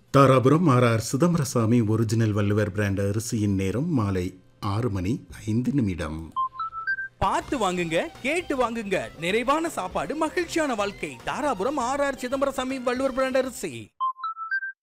Dharapuram R Chidambarasamy original Valluvar brand அரிசியின் நேரம் மாலை 6:05. பார்த்து வாங்குங்க, கேட்டு வாங்குங்க. நிறைவான சாப்பாடு, மகிழ்ச்சியான வாழ்க்கை. தாராபுரம் ஆர் சிதம்பரசாமி வள்ளுவர் பிராண்ட் அரிசி.